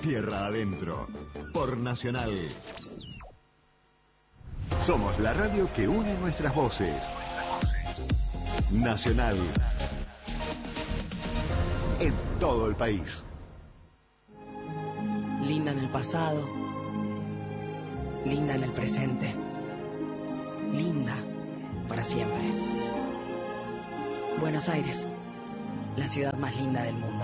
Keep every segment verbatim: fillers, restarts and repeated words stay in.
Tierra Adentro, por Nacional. Somos la radio que une nuestras voces. Nacional. En todo el país. Linda en el pasado. Linda en el presente. Linda para siempre. Buenos Aires, la ciudad más linda del mundo.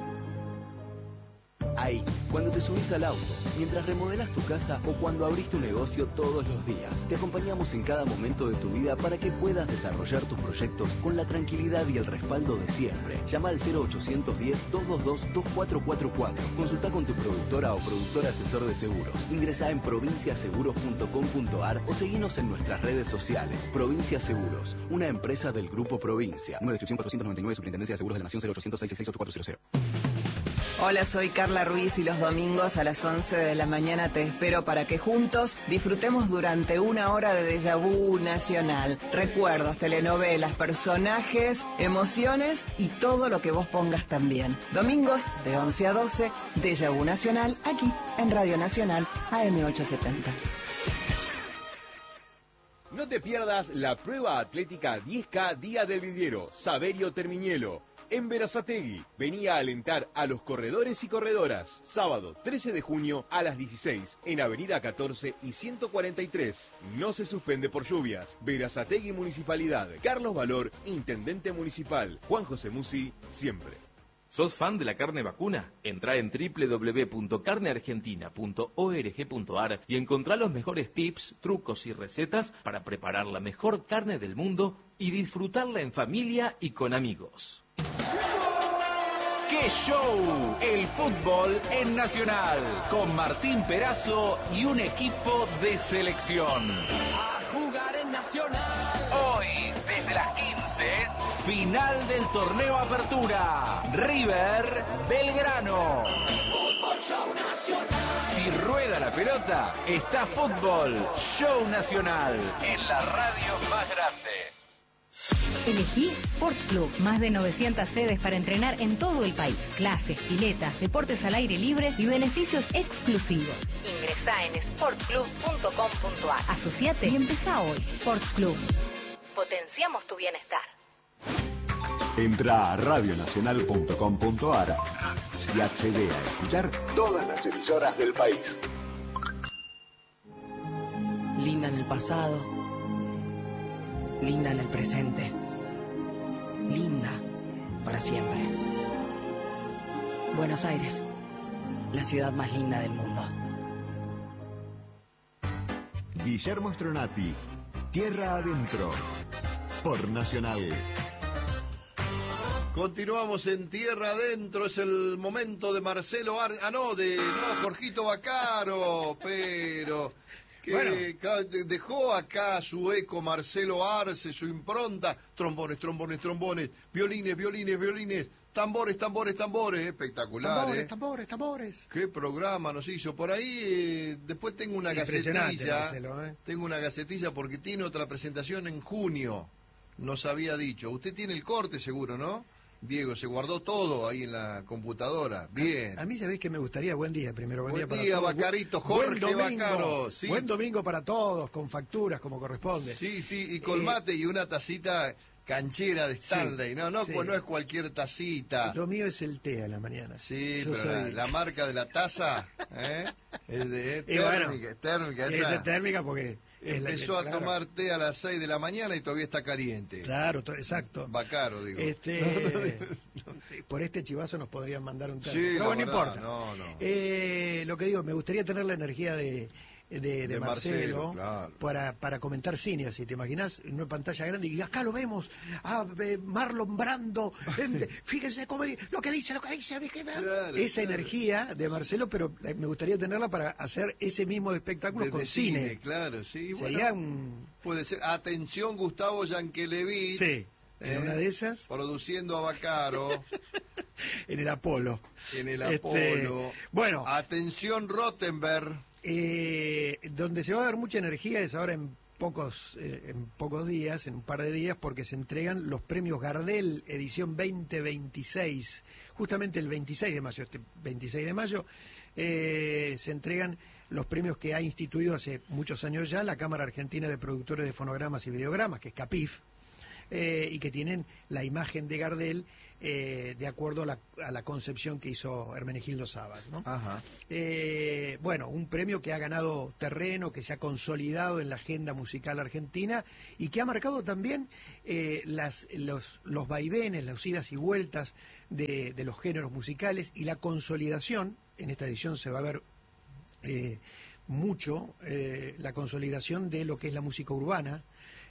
Ahí, cuando te subís al auto, mientras remodelás tu casa o cuando abrís tu negocio todos los días, te acompañamos en cada momento de tu vida para que puedas desarrollar tus proyectos con la tranquilidad y el respaldo de siempre. Llama al cero ochocientos diez, doscientos veintidós, veinticuatro cuarenta y cuatro. Consulta con tu productora o productor asesor de seguros. Ingresá en provincia seguros punto com punto ar o seguinos en nuestras redes sociales. Provincia Seguros, una empresa del Grupo Provincia. Número de inscripción cuatrocientos noventa y nueve, Superintendencia de Seguros de la Nación, cero ochocientos, seiscientos sesenta y seis, ochenta y cuatro. Hola, soy Carla Ruiz y los domingos a las once de la mañana te espero para que juntos disfrutemos durante una hora de déjà vu nacional. Recuerdos, telenovelas, personajes, emociones y todo lo que vos pongas también. Domingos de once a doce, déjà vu nacional, aquí en Radio Nacional A M ochocientos setenta. No te pierdas la prueba atlética diez K Día del Vidriero, Saverio Termiñelo. En Berazategui, venía a alentar a los corredores y corredoras. Sábado trece de junio a las dieciséis, en Avenida catorce y ciento cuarenta y tres. No se suspende por lluvias. Berazategui Municipalidad. Carlos Valor, Intendente Municipal. Juan José Musi, siempre. ¿Sos fan de la carne vacuna? Entrá en doble u doble u doble u punto carne argentina punto org punto ar y encontrá los mejores tips, trucos y recetas para preparar la mejor carne del mundo y disfrutarla en familia y con amigos. ¡Qué show! El fútbol en Nacional, con Martín Perazo y un equipo de selección. A jugar en Nacional. Hoy, desde las quince, final del torneo Apertura. River Belgrano. Fútbol Show Nacional. Si rueda la pelota, está Fútbol Show Nacional, en la radio más grande. Elegí Sport Club, más de novecientas sedes para entrenar en todo el país. Clases, piletas, deportes al aire libre y beneficios exclusivos. Ingresá en sport club punto com punto ar. Asociate y empezá hoy. Sport Club. Potenciamos tu bienestar. Entra a radio nacional punto com punto ar y accede a escuchar todas las emisoras del país. Linda en el pasado. Linda en el presente. Linda para siempre. Buenos Aires, la ciudad más linda del mundo. Guillermo Stronati, Tierra Adentro, por Nacional. Continuamos en Tierra Adentro, es el momento de Marcelo Ar... Ah, no, de no, Jorgito Vaccaro, pero... que bueno, dejó acá su eco Marcelo Arce, su impronta, trombones, trombones, trombones, violines, violines, violines, tambores, tambores, tambores, espectacular. Tambores, ¿eh? tambores, tambores. Qué programa nos hizo. Por ahí, eh, después tengo una gacetilla, Marcelo, ¿eh? tengo una gacetilla porque tiene otra presentación en junio, nos había dicho. Usted tiene el corte seguro, ¿no? Diego, se guardó todo ahí en la computadora. Bien. A, a mí, ¿sabéis que me gustaría? Buen día, primero. Buen, buen día, día para Vacarito, todos. Jorge buen domingo, Vaccaro. Sí. Buen domingo para todos, con facturas como corresponde. Sí, sí, y colmate eh, y una tacita canchera de Stanley. Sí, no, no, sí. Pues no es cualquier tacita. Lo mío es el té a la mañana. Sí, Yo pero soy... la, la marca de la taza ¿eh? es de es térmica, bueno, es térmica. Esa... Esa es térmica porque... Empezó la, a claro. tomar té a las seis de la mañana y todavía está caliente. Claro, exacto. Vaccaro, digo. Este, por este chivazo nos podrían mandar un termo. Sí, pero bueno, verdad, no importa. No, no. Eh, lo que digo, me gustaría tener la energía de, de, de, de Marcelo, Marcelo claro. para, para comentar cine, así, ¿te imaginas? En una pantalla grande y acá lo vemos, a eh, Marlon Brando, eh, fíjense cómo, lo que dice, lo que dice, claro, esa claro. energía de Marcelo, pero me gustaría tenerla para hacer ese mismo espectáculo de, con de cine. cine. Claro, sí. Sería bueno, un... Puede ser, atención Gustavo Yankelevich. Sí, en eh, una de esas. Produciendo a Vaccaro. En el Apolo. En el este, Apolo. Bueno. Atención Rottenberg. Eh, donde se va a dar mucha energía es ahora en pocos eh, en pocos días, en un par de días, porque se entregan los premios Gardel edición veinte veintiséis, justamente el veintiséis de mayo, este veintiséis de mayo, eh, se entregan los premios que ha instituido hace muchos años ya la Cámara Argentina de Productores de Fonogramas y Videogramas, que es CAPIF, eh, y que tienen la imagen de Gardel eh, de acuerdo a la, a la concepción que hizo Hermenegildo Sabat, ¿no? Ajá. Eh, bueno, un premio que ha ganado terreno, que se ha consolidado en la agenda musical argentina y que ha marcado también eh, las, los, los vaivenes, las idas y vueltas de, de los géneros musicales y la consolidación. En esta edición se va a ver eh, mucho eh, la consolidación de lo que es la música urbana,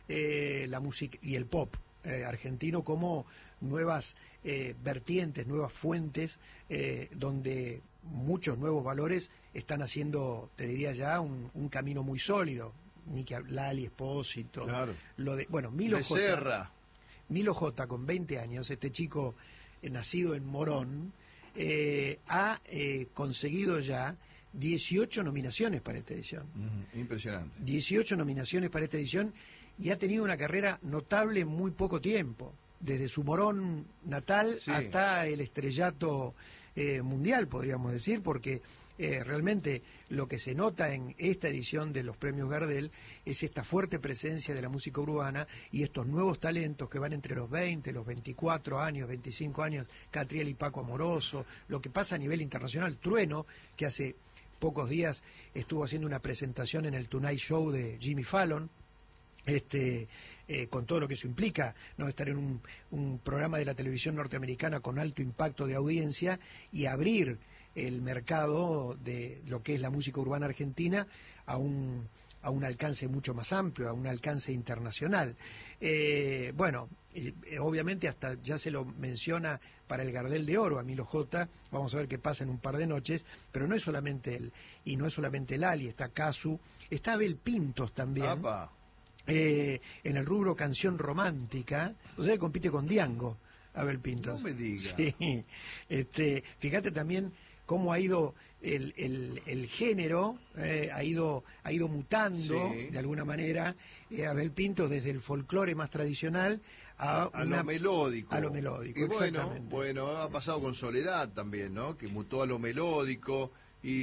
eh, la música y el pop eh, argentino como nuevas eh, vertientes, nuevas fuentes, eh, donde muchos nuevos valores están haciendo, te diría ya, un, un camino muy sólido. Nicky Lali, Espósito, claro. Lo de, bueno, Milo Becerra. J. Milo J, con veinte años, este chico eh, nacido en Morón, eh, ha eh, conseguido ya dieciocho nominaciones para esta edición. Uh-huh. Impresionante. dieciocho nominaciones para esta edición y ha tenido una carrera notable en muy poco tiempo. Desde su Morón natal sí. hasta el estrellato eh, mundial, podríamos decir, porque eh, realmente lo que se nota en esta edición de los premios Gardel es esta fuerte presencia de la música urbana y estos nuevos talentos que van entre los veinte, los veinticuatro años, veinticinco años, Catriel y Paco Amoroso, lo que pasa a nivel internacional, Trueno, que hace pocos días estuvo haciendo una presentación en el Tonight Show de Jimmy Fallon, este eh, con todo lo que eso implica, no estar en un, un programa de la televisión norteamericana con alto impacto de audiencia y abrir el mercado de lo que es la música urbana argentina a un a un alcance mucho más amplio, a un alcance internacional. Eh, bueno, eh, obviamente hasta ya se lo menciona para el Gardel de Oro a Milo J, vamos a ver qué pasa en un par de noches, pero no es solamente él, y no es solamente Lali, está Casu, está Abel Pintos también. Apa. Eh, en el rubro canción romántica, o sea, que compite con Diango, Abel Pintos. No me diga. Sí, este, fíjate también cómo ha ido el, el, el género, eh, ha ido ha ido mutando sí. de alguna manera, eh, Abel Pintos desde el folclore más tradicional a, a una, lo melódico. A lo melódico, y bueno, bueno, ha pasado con Soledad también, ¿no? Que mutó a lo melódico.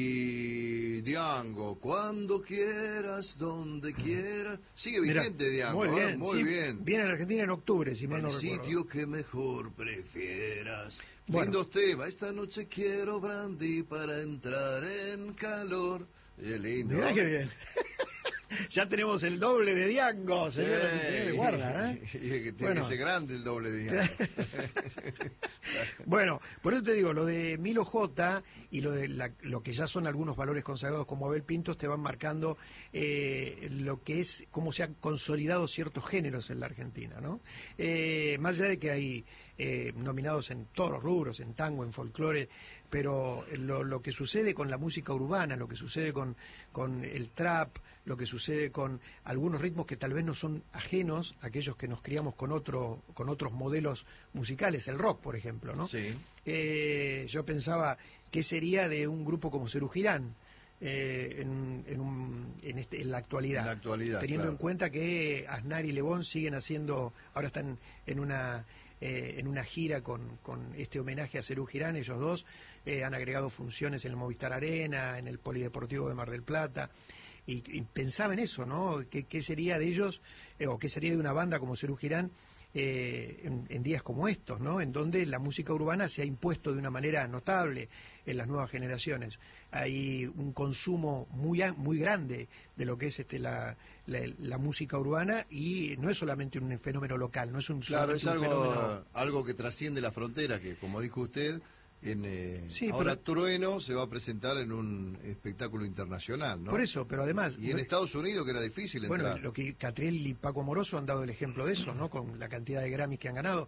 Y Diango, cuando quieras, donde quieras. Sigue vigente. Mirá, Diango, muy bien, ¿eh? Muy sí, bien. Viene a la Argentina en octubre, si mal no recuerdo. El sitio que mejor prefieras. Bueno. Lindos temas. Esta noche quiero brandy para entrar en calor. Qué lindo. Mirá qué bien. Ya tenemos el doble de Diango, señoras y señores, guarda, ¿eh? Y que tiene bueno. que ser grande el doble de Diango. Bueno, por eso te digo, lo de Milo J y lo de la, lo que ya son algunos valores consagrados como Abel Pintos te van marcando eh, lo que es, cómo se han consolidado ciertos géneros en la Argentina, ¿no? Eh, más allá de que hay eh, nominados en todos los rubros, en tango, en folclore, pero lo, lo que sucede con la música urbana, lo que sucede con, con el trap, lo que sucede con algunos ritmos que tal vez no son ajenos a aquellos que nos criamos con otro, con otros modelos musicales, el rock, por ejemplo, ¿no? Sí. Eh, yo pensaba, ¿qué sería de un grupo como Serú Girán eh, en, en, un, en, este, en la actualidad? En la actualidad, teniendo claro. en cuenta que Aznar y Lebón siguen haciendo, ahora están en una... Eh, en una gira con, con este homenaje a Serú Girán, ellos dos eh, han agregado funciones en el Movistar Arena, en el Polideportivo de Mar del Plata, y, y pensaba en eso, ¿no? ¿Qué, qué sería de ellos, eh, o qué sería de una banda como Serú Girán eh, en, en días como estos, ¿no? En donde la música urbana se ha impuesto de una manera notable en las nuevas generaciones. Hay un consumo muy muy grande de lo que es este la, la, la música urbana y no es solamente un fenómeno local, no es un, claro, es un algo, fenómeno... algo que trasciende la frontera, que como dijo usted, en eh, sí, ahora pero... Trueno se va a presentar en un espectáculo internacional, ¿no? Por eso, pero además... Y en Estados Unidos, que era difícil entrar. Bueno, lo que Catriel y Paco Amoroso han dado el ejemplo de eso, ¿no? Con la cantidad de Grammys que han ganado.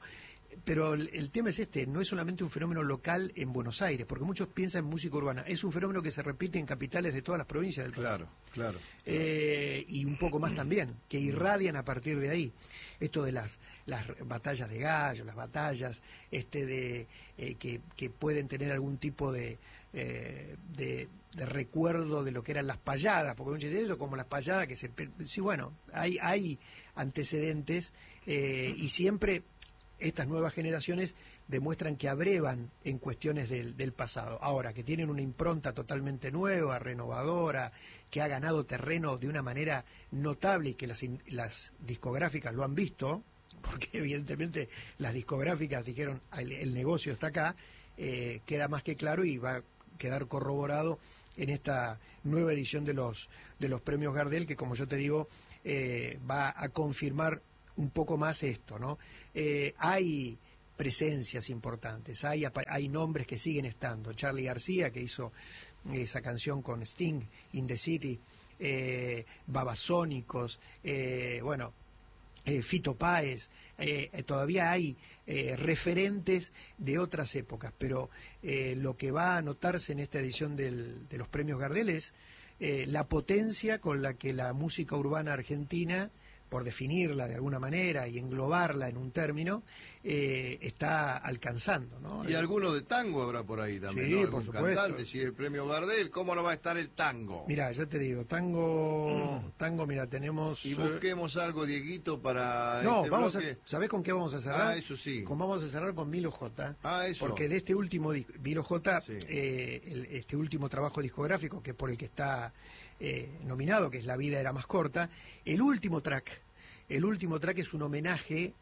pero el, el tema es este, no es solamente un fenómeno local en Buenos Aires, porque muchos piensan en música urbana, es un fenómeno que se repite en capitales de todas las provincias del país. Claro, claro. Eh, y un poco más también, que irradian a partir de ahí. Esto de las, las batallas de gallos, las batallas este de eh, que, que pueden tener algún tipo de, eh, de, de recuerdo de lo que eran las payadas, porque muchos dicen eso, como las payadas que se... Sí, bueno, hay, hay antecedentes eh, y siempre... Estas nuevas generaciones demuestran que abrevan en cuestiones del, del pasado. Ahora, que tienen una impronta totalmente nueva, renovadora, que ha ganado terreno de una manera notable y que las, las discográficas lo han visto, porque evidentemente las discográficas dijeron el, el negocio está acá, eh, queda más que claro y va a quedar corroborado en esta nueva edición de los, de los premios Gardel, que como yo te digo, eh, va a confirmar un poco más esto, ¿no? Eh, hay presencias importantes, hay, hay nombres que siguen estando. Charly García, que hizo esa canción con Sting, In the City, eh, Babasónicos, eh, bueno, eh, Fito Páez, eh, eh, todavía hay eh, referentes de otras épocas, pero eh, lo que va a notarse en esta edición del, de los premios Gardel es eh, la potencia con la que la música urbana argentina, por definirla de alguna manera y englobarla en un término, eh, está alcanzando, ¿no? Y alguno de tango habrá por ahí también, sí, ¿no? por Algún supuesto. cantante, si el premio Gardel, ¿cómo no va a estar el tango? Mira, ya te digo, tango, mm. tango, mira, tenemos... Y busquemos algo, Dieguito, para No, este vamos bloque. a... ¿Sabés con qué vamos a cerrar? Ah, eso sí. Con, vamos a cerrar con Milo J. Ah, eso. Porque de este último disco, Milo J, Sí. eh, el, este último trabajo discográfico, que es por el que está eh, nominado, que es La vida era más corta, el último track... El último track es un homenaje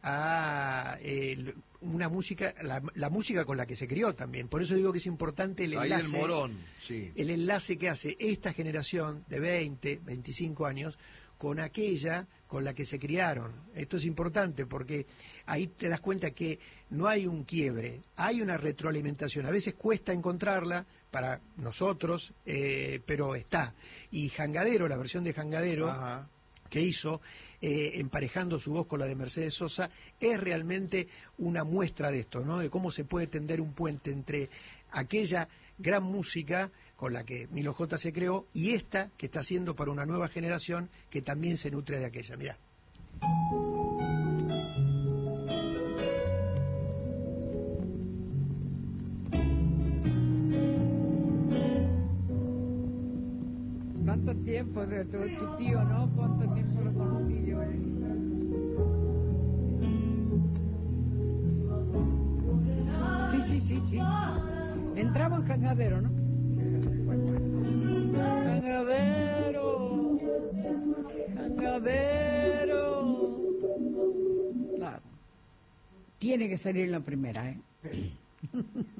a eh, una música, la, la música con la que se crió también. Por eso digo que es importante el enlace. Ahí el morón, sí. El enlace que hace esta generación de veinte, veinticinco años con aquella con la que se criaron. Esto es importante porque ahí te das cuenta que no hay un quiebre, hay una retroalimentación. A veces cuesta encontrarla para nosotros, eh, pero está. Y Jangadero, la versión de Jangadero, Ajá. que hizo... Eh, emparejando su voz con la de Mercedes Sosa, es realmente una muestra de esto, ¿no? De cómo se puede tender un puente entre aquella gran música con la que Milo J se creó y esta que está haciendo para una nueva generación que también se nutre de aquella. Mirá. ¿Cuánto tiempo de tu, tu tío, no? ¿Cuánto tiempo lo conocí yo? Eh? Sí, sí, sí, sí. Entramos en Jangadero, ¿no? Jangadero, Jangadero. Claro. Tiene que salir la primera, ¿eh?